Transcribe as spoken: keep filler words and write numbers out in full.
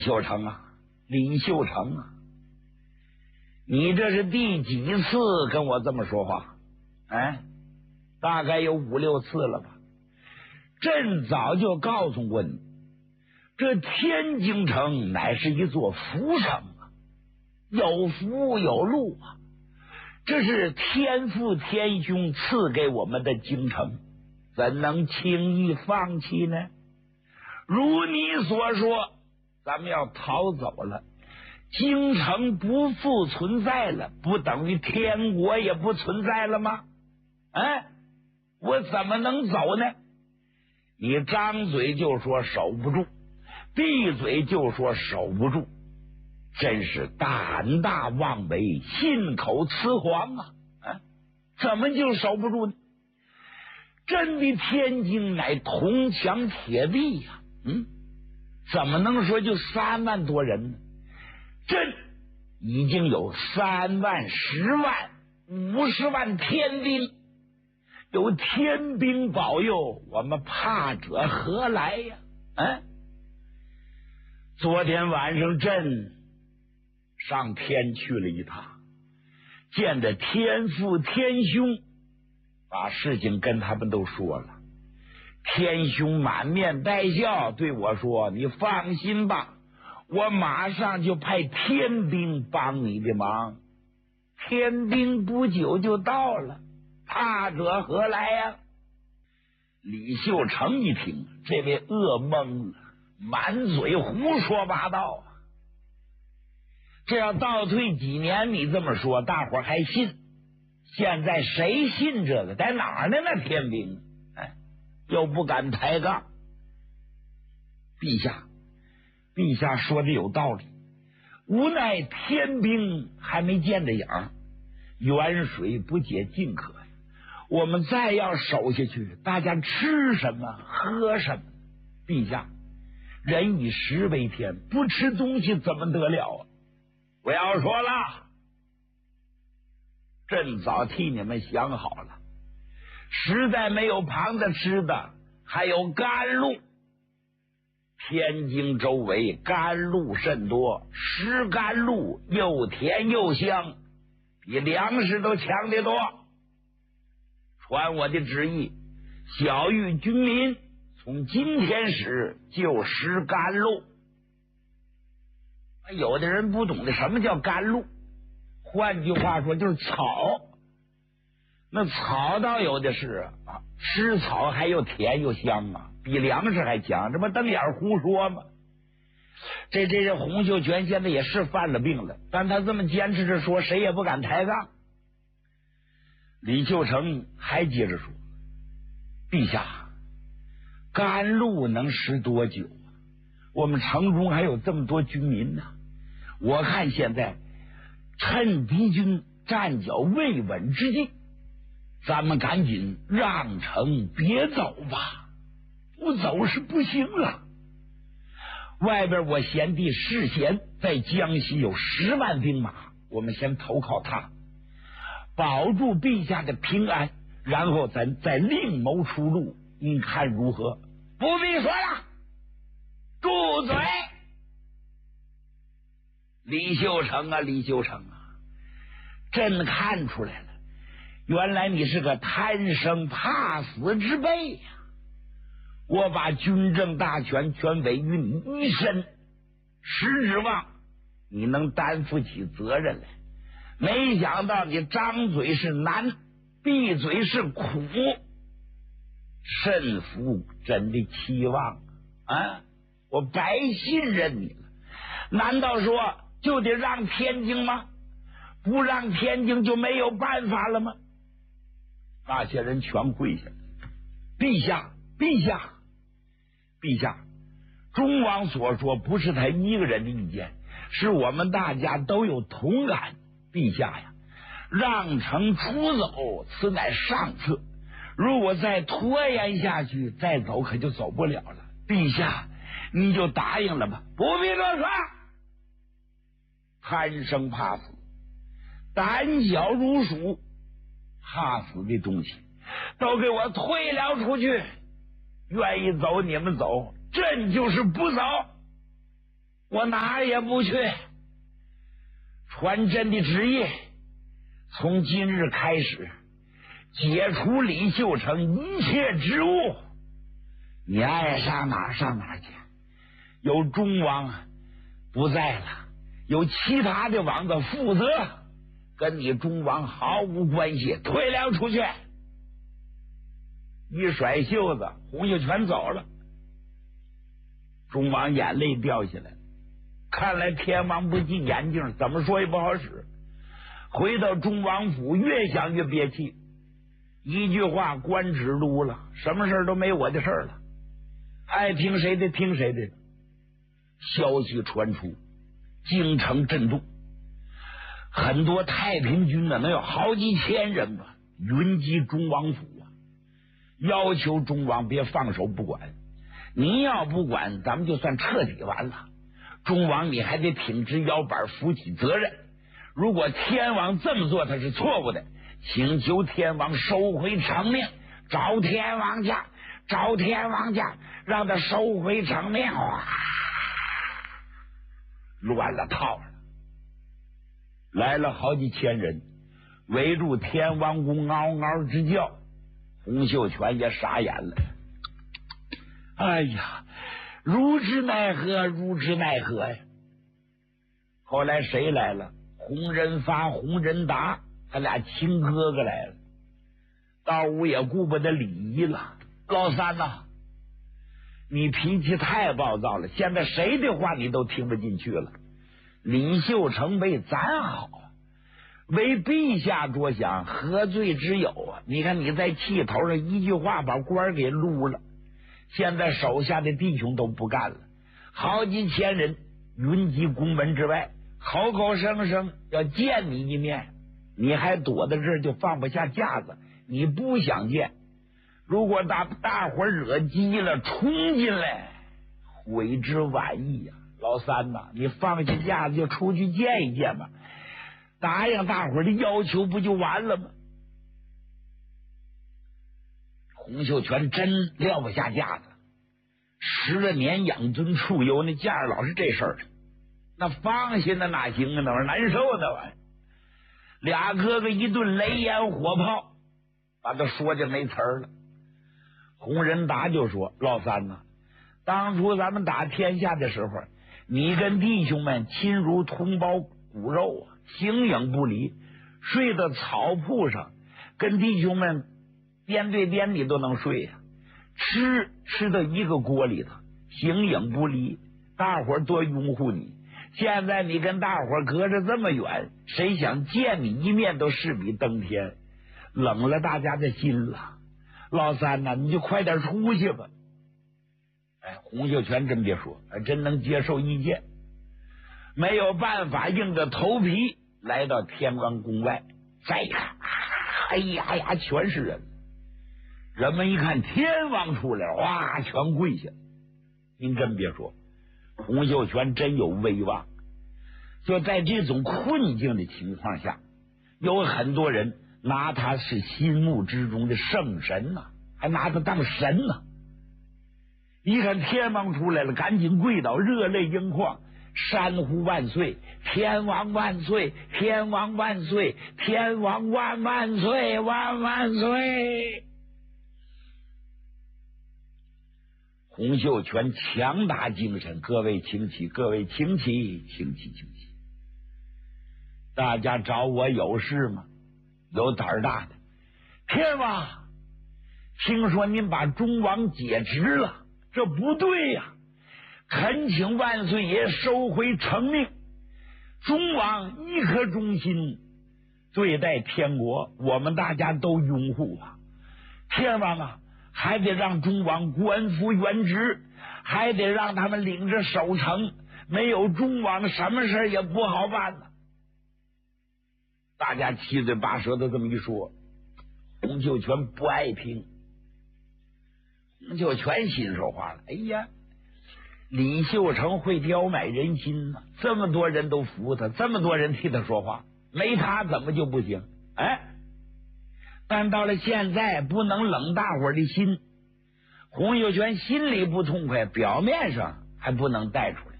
秀成啊，李秀成啊，你这是第几次跟我这么说话？哎，大概有五六次了吧。朕早就告诉过你，这天津城乃是一座福城啊，有福有禄啊，这是天父天兄赐给我们的京城，怎能轻易放弃呢？如你所说，咱们要逃走了，京城不复存在了，不等于天国也不存在了吗？哎，我怎么能走呢？你张嘴就说守不住，闭嘴就说守不住，真是胆大妄为，信口雌黄啊！啊，怎么就守不住呢？朕的天津乃铜墙铁壁呀、啊，嗯，怎么能说就三万多人呢？朕已经有三万、十万、五十万天兵，有天兵保佑，我们怕者何来呀？啊！昨天晚上朕上天去了一趟，见着天父天兄，把事情跟他们都说了。天兄满面带笑对我说：“你放心吧，我马上就派天兵帮你的忙。天兵不久就到了，怕者何来呀？”李秀成一听，这位噩懵了，满嘴胡说八道啊！这要倒退几年，你这么说，大伙还信。现在谁信这个？在哪儿呢？那天兵，哎，又不敢抬杠。陛下，陛下说的有道理，无奈天兵还没见着影儿，远水不解近渴呀。我们再要守下去，大家吃什么喝什么？陛下，人以食为天，不吃东西怎么得了啊？不要说了，朕早替你们想好了，实在没有旁的吃的，还有甘露。天津周围甘露甚多，食甘露又甜又香，比粮食都强得多。传我的旨意，小谕军民，从今天始就食甘露。有的人不懂得什么叫甘露，换句话说就是草。那草倒有的是啊，吃草还又甜又香啊，比粮食还强，这不瞪眼胡说吗？这这这洪秀全现在也是犯了病了，但他这么坚持着说，谁也不敢抬杠。李秀成还接着说：“陛下，甘露能食多久啊？我们城中还有这么多军民呢。我看现在趁敌军站脚未稳之际，咱们赶紧让城别走吧，不走是不行了。外边我贤弟世贤在江西有十万兵马，我们先投靠他，保住陛下的平安，然后咱再另谋出路，你看如何？”不必说了，住嘴！李秀成啊，李秀成啊，朕看出来了，原来你是个贪生怕死之辈呀！我把军政大权全委于你一身，实指望你能担负起责任来。没想到你张嘴是难，闭嘴是苦，甚服朕的期望啊！我白信任你了，难道说就得让天津吗？不让天津就没有办法了吗？那些人全跪下了，陛下，陛下，陛下，忠王所说不是他一个人的意见，是我们大家都有同感。陛下呀，让城出走，此乃上策。如果再拖延下去，再走可就走不了了。陛下，你就答应了吧，不必多说。贪生怕死，胆小如鼠，怕死的东西都给我退了出去。愿意走你们走，朕就是不走。 我哪儿也不去。传朕的旨意，从今日开始，解除李秀成一切职务，你爱上哪儿上哪儿去。有忠王不在了，有其他的王子负责，跟你忠王毫无关系，退粮出去。一甩袖子，洪秀全走了。忠王眼泪掉下来，看来天王不进眼睛，怎么说也不好使。回到忠王府，越想越憋气，一句话，官职撸了，什么事都没我的事了，爱听谁的听谁的。消息传出，京城震动，很多太平军呢，能有好几千人吧，云集忠王府啊，要求忠王别放手不管。你要不管，咱们就算彻底完了。忠王你还得挺直腰板，负起责任。如果天王这么做他是错误的，请求天王收回成命，找天王家，找天王家，让他收回成命。哇，乱了套了，来了好几千人围住天王宫，嗷嗷直叫。洪秀全也傻眼了，哎呀，如之奈何，如之奈何呀！后来谁来了？洪仁发、洪仁达，他俩亲哥哥来了。道武也顾不得礼仪了，老三呐、啊，你脾气太暴躁了，现在谁的话你都听不进去了。李秀成为咱好，为陛下着想，何罪之有啊？你看你在气头上一句话把官给撸了，现在手下的弟兄都不干了，好几千人云集宫门之外，口口声声要见你一面，你还躲在这儿就放不下架子，你不想见。如果大大伙惹急了，冲进来，悔之晚矣呀！老三呐，你放下架子就出去见一见吧，答应大伙的要求不就完了吗？洪秀全真撂不下架子，十年养尊处优，那架老是这事儿，那放下那哪行啊？那玩意儿难受那玩意儿。俩哥哥一顿雷烟火炮，把他说就没词儿了。洪仁达就说：“老三呐、啊，当初咱们打天下的时候，你跟弟兄们亲如同胞骨肉啊，形影不离，睡到草铺上，跟弟兄们边对边你都能睡呀、啊，吃吃到一个锅里头，形影不离，大伙儿多拥护你。现在你跟大伙儿隔着这么远，谁想见你一面都势比登天，冷了大家的心了。老三呐、啊，你就快点出去吧。”哎，洪秀全真别说，还真能接受意见，没有办法，硬着头皮来到天王宫外。再一看，哎呀哎呀，全是人。人们一看天王出来，哇，全跪下。您真别说，洪秀全真有威望。就在这种困境的情况下，有很多人拿他是心目之中的圣神呐、啊，还拿他当神呢、啊。一看天王出来了，赶紧跪倒，热泪盈眶，山呼万岁，天王万岁，天王万岁，天王万万岁，万万岁。洪秀全强打精神，各位请起，各位请起，请起，请起。大家找我有事吗？有胆儿大的，天王，听说您把忠王解职了，这不对呀、啊！恳请万岁爷收回成命。忠王一颗忠心对待天国，我们大家都拥护啊。天王啊，还得让忠王官复原职，还得让他们领着守城，没有忠王什么事也不好办呢。大家七嘴八舌的这么一说，洪秀全不爱听。洪秀全心说话了，哎呀，李秀成会刁买人心呢，这么多人都服他，这么多人替他说话，没他怎么就不行？哎，但到了现在不能冷大伙的心。洪秀全心里不痛快，表面上还不能带出来。